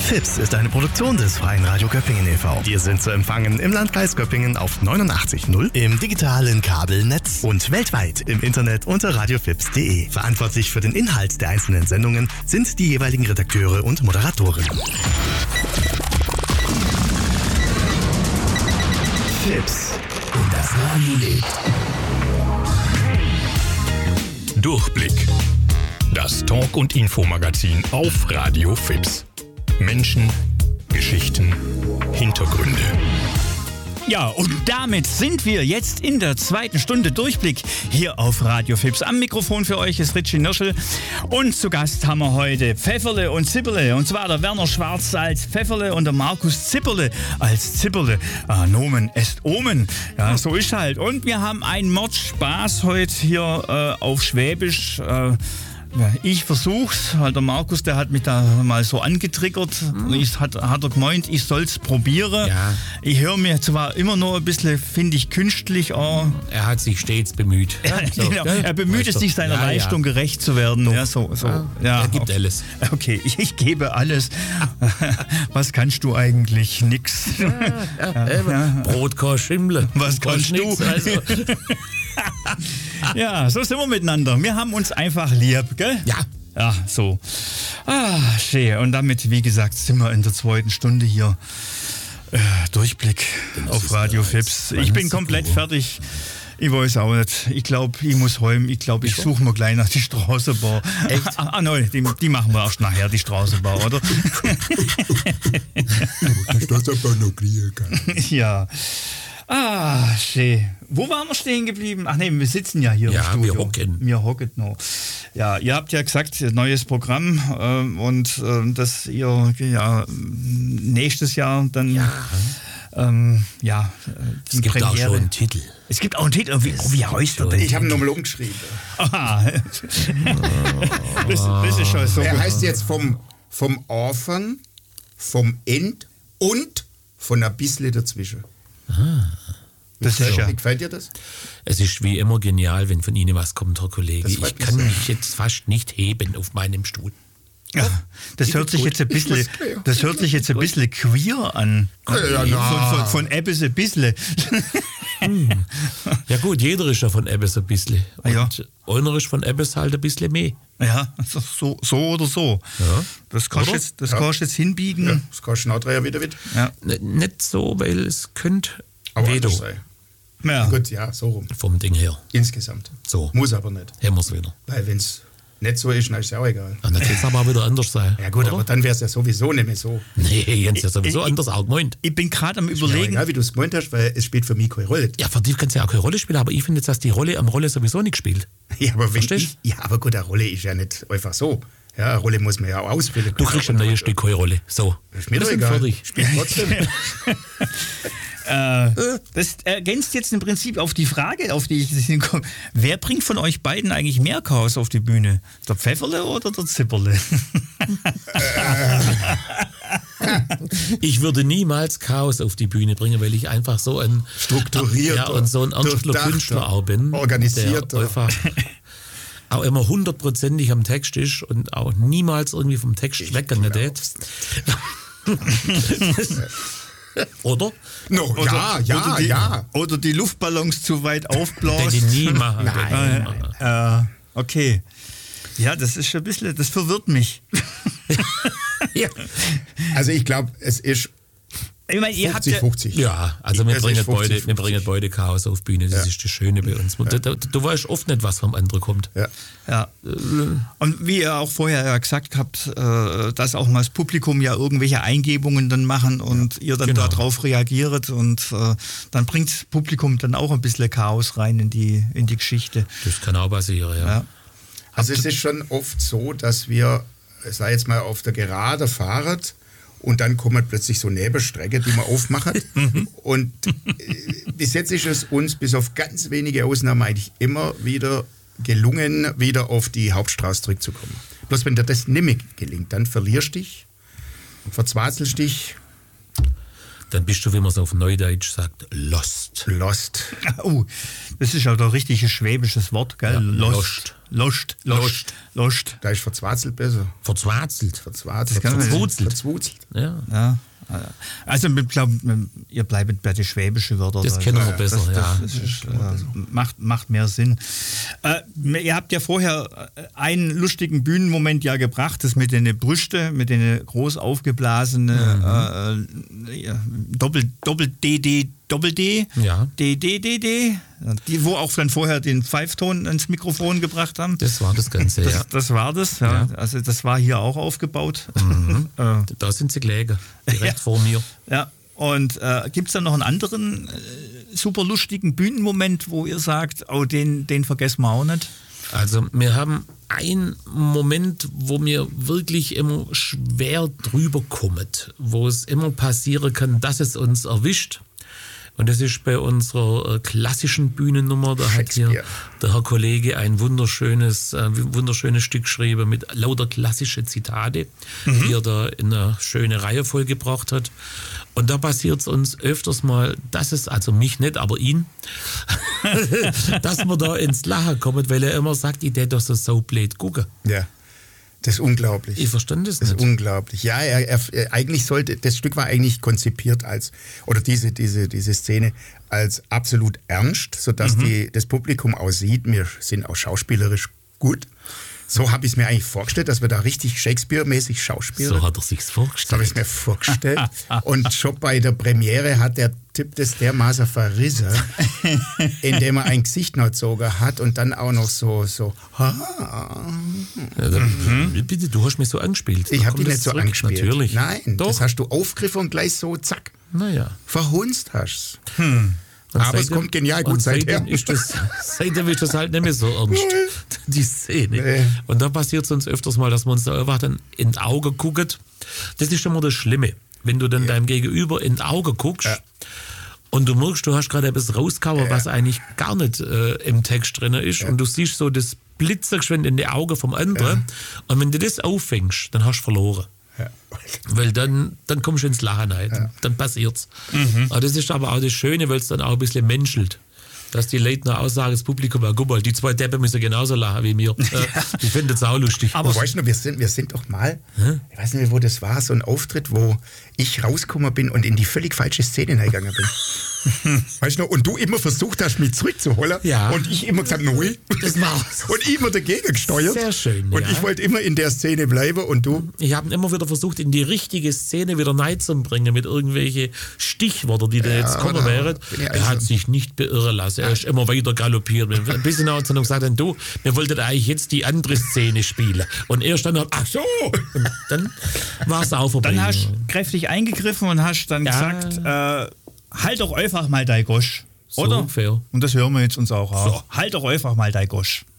FIPS ist eine Produktion des Freien Radio Göppingen e.V. Wir sind zu empfangen im Landkreis Göppingen auf 89.0, im digitalen Kabelnetz und weltweit im Internet unter radiofips.de. Verantwortlich für den Inhalt der einzelnen Sendungen sind die jeweiligen Redakteure und Moderatoren. FIPS. Und das Radio lebt. Durchblick. Das Talk- und Infomagazin auf Radio FIPS. Menschen, Geschichten, Hintergründe. Ja, und damit sind wir jetzt in der zweiten Stunde Durchblick hier auf Radio FIPS. Am Mikrofon für euch ist Ritchie Nirschel und zu Gast haben wir heute Pfefferle und Zipperle. Und zwar der Werner Schwarz als Pfefferle und der Markus Zipperle als Zipperle. Nomen est Omen. Ja, so ist halt. Und wir haben einen Mordspaß heute hier auf Schwäbisch. Ja, ich versuch's, weil der Markus, der hat mich da mal so angetriggert. Hat er gemeint, ich soll's probieren. Ja. Ich höre mir zwar immer noch ein bisschen, finde ich, künstlich an. Er hat sich stets bemüht. Ja, genau. Er bemüht es sich, seiner Leistung gerecht zu werden. Ja, so. Ja, er gibt alles. Okay, ich gebe alles. Was kannst du eigentlich? Nix. Brot kann Schimmle. Was kannst du? Also. Ja, so sind wir miteinander. Wir haben uns einfach lieb, gell? Ja. Ja, so. Schön. Und damit, wie gesagt, sind wir in der zweiten Stunde hier. Durchblick auf Radio FIPS. Ich bin komplett fertig. Ich weiß auch nicht. Ich glaube, ich muss heim. Ich glaube, ich suche mir gleich nach die Straßenbahn. Echt? Nein, die machen wir erst nachher, die Straßenbahn, oder? Die Straßenbahn noch kriegen kann. Ja. Schön. Wo waren wir stehen geblieben? Ach nee, wir sitzen ja hier im Studio. Wir hocken noch. Ja, ihr habt ja gesagt, neues Programm und dass ihr nächstes Jahr dann es gibt auch schon einen Titel. Es gibt auch einen Titel. Wie heißt der denn? Ich habe ihn nochmal umgeschrieben. Aha. Das ist schon so. Er heißt jetzt vom Anfang, vom End und von ein bisschen dazwischen. Das ist ja. Wie gefällt dir das? Es ist wie immer genial, wenn von Ihnen was kommt, Herr Kollege. Das freut Ich mich kann sehr. mich jetzt fast nicht heben auf meinem Stuhl. Ja, das hört sich jetzt ein bisschen queer an. Von Ebbes ein bisschen. Ja gut, jeder ist ja von Ebbes ein bisschen. Und Ja. einer ist von Ebbes halt ein bisschen mehr. Ja, so oder so. Ja. Das kannst du jetzt hinbiegen. Ja, das kannst du nachdrehen wieder. Ja. Nicht so, weil es könnte Aber weder anders sein. Ja. Gut, ja, so rum. vom Ding her. Insgesamt. So, Muss aber nicht. haben wir es wieder. Weil wenn es nicht so ist, dann ist es ja auch egal. Und dann kann es aber auch wieder anders sein. Ja gut, oder? aber dann wäre es ja sowieso nicht mehr so. Nee, Jens, ja sowieso anders auch gemeint. Ich bin gerade am Ist mir Überlegen. egal, wie du es gemeint hast, weil es spielt für mich keine Rolle. Ja, für dich kannst du ja auch keine Rolle spielen, aber ich finde jetzt, dass die Rolle am Rolle sowieso nicht spielt. Ja, aber wenn Verstehst ja, aber gut, eine Rolle ist ja nicht einfach so. Ja, eine Rolle muss man ja auch ausfüllen. Du kriegst ein neues Stück keine Rolle. So, Ist mir wir doch sind egal. fertig. Spiel trotzdem. Das ergänzt jetzt im Prinzip auf die Frage, auf die ich hinkomme. Wer bringt von euch beiden eigentlich mehr Chaos auf die Bühne? Der Pfefferle oder der Zipperle? Ich würde niemals Chaos auf die Bühne bringen, weil ich einfach so ein Strukturierter, und so ein ernster durchdachter, Künstler auch bin. organisierter. Der einfach auch immer 100%ig am Text ist und auch niemals irgendwie vom Text weggegangen ist. Oder? No, ja. Oder die Luftballons zu weit Den aufblasen. die nie machen. Nein. Okay. Ja, das ist schon ein bisschen, das verwirrt mich. Ja. Also ich glaube, es ist Ich meine, ihr habt ja, 50-50. Ja, also wir Es bringen, ist 50-50. wir bringen beide Chaos auf die Bühne, das Ja. ist das Schöne bei uns. Du weißt oft nicht, was vom anderen kommt. Ja. ja. Und wie ihr auch vorher ja gesagt habt, dass auch mal das Publikum ja irgendwelche Eingebungen dann machen und ihr dann Genau. darauf reagiert und dann bringt das Publikum dann auch ein bisschen Chaos rein in die Geschichte. Das kann auch passieren, ja. Ja. Also es ist schon oft so, dass wir, sei jetzt mal auf der Gerade fahren und dann kommen plötzlich so Nebelstrecke, die man aufmachen. Und bis jetzt ist es uns bis auf ganz wenige Ausnahmen eigentlich immer wieder gelungen, wieder auf die Hauptstraße zurückzukommen. Bloß wenn dir das nicht mehr gelingt, dann verlierst du dich, verzweifelst dich, Dann bist du, wie man es auf Neudeutsch sagt, lost. lost. Oh, das ist ja doch ein richtiges schwäbisches Wort, gell? Ja, Lost. Lost. Da ist verzwarzelt besser. Verzwarzelt. Verzwuzelt. Ja. Also ich glaube, ihr bleibt bei den schwäbischen Wörtern. Das kennen wir besser, das ist, macht mehr Sinn. Ihr habt ja vorher einen lustigen Bühnenmoment ja gebracht, das mit den Brüsten, mit den groß aufgeblasenen Doppel-D, Ja. D, die, wo auch dann vorher den Pfeifton ins Mikrofon gebracht haben. Das war das Ganze, ja. Das war das, ja. Also das war hier auch aufgebaut. Da sind sie gelegen, direkt vor mir. Ja, und gibt es da noch einen anderen super lustigen Bühnenmoment, wo ihr sagt, oh, den vergessen wir auch nicht? Also wir haben einen Moment, wo mir wirklich immer schwer drüber kommt, wo es immer passieren kann, dass es uns erwischt. Und das ist bei unserer klassischen Bühnennummer, da hat hier der Herr Kollege ein wunderschönes Stück geschrieben mit lauter klassische Zitate, die er da in eine schöne Reihe vollgebracht hat. Und da passiert es uns öfters mal, dass es, also mich nicht, aber ihn, dass wir da ins Lachen kommen, weil er immer sagt, ich hätte doch so saublöd gucken. Ja. Das ist unglaublich. Ich verstand das nicht. nicht. Das ist unglaublich. Ja, eigentlich sollte, das Stück war eigentlich konzipiert als, oder diese Szene als absolut ernst, sodass das Publikum auch sieht, wir sind auch schauspielerisch gut. So habe ich es mir eigentlich vorgestellt, dass wir da richtig Shakespeare-mäßig schauspielen. So hat er sich's vorgestellt. So habe ich es mir vorgestellt. Und schon bei der Premiere hat der Typ das dermaßen verrissen, indem er ein Gesicht noch gezogen hat und dann auch noch so. Bitte, du hast mich so angespielt. Ich habe dich nicht so angespielt. Natürlich. Nein, doch. Das hast du aufgegriffen und gleich so zack. Naja. Verhunzt hast du. Aber es kommt genial gut seitdem ist das halt nicht mehr so ernst, die Szene. Nee. Und da passiert es uns öfters mal, dass wir uns da einfach dann in die Augen gucken. Das ist immer das Schlimme, wenn du dann deinem Gegenüber in die Augen guckst und du merkst, du hast gerade etwas rausgehauen, was eigentlich gar nicht im Text drin ist und du siehst so das Blitzergeschwind in die Augen vom anderen und wenn du das auffängst, dann hast du verloren. Ja. Weil dann kommst du ins Lachen rein, dann passiert's. Aber das ist aber auch das Schöne, weil es dann auch ein bisschen menschelt. Dass die Leute noch aussagen, das Publikum, guck mal, die zwei Deppen müssen genauso lachen wie mir. Die finden es auch lustig. Aber weißt du, wir sind doch mal, ich weiß nicht, wo das war, so ein Auftritt, wo ich rausgekommen bin und in die völlig falsche Szene reingegangen bin. Weißt du noch? Und du immer versucht hast, mich zurückzuholen. Ja. Und ich immer gesagt, nein. Das war's. Und ich immer dagegen gesteuert. Sehr schön. Und ich wollte immer in der Szene bleiben und du. Ich habe immer wieder versucht, in die richtige Szene wieder reinzubringen mit irgendwelchen Stichworten, die da jetzt kommen wären. Er hat sich nicht beirren lassen. Er ist immer weiter galoppiert. Ein bisschen hat er dann gesagt, du, wir wollten eigentlich jetzt die andere Szene spielen. Und er stand dann, ach so. Und dann war es auch vorbei. Dann hast du kräftig eingegriffen und hast dann gesagt, halt doch einfach mal dein Gosch, oder? So fair. Und das hören wir jetzt uns auch auf. So. Halt doch einfach mal dein Gosch.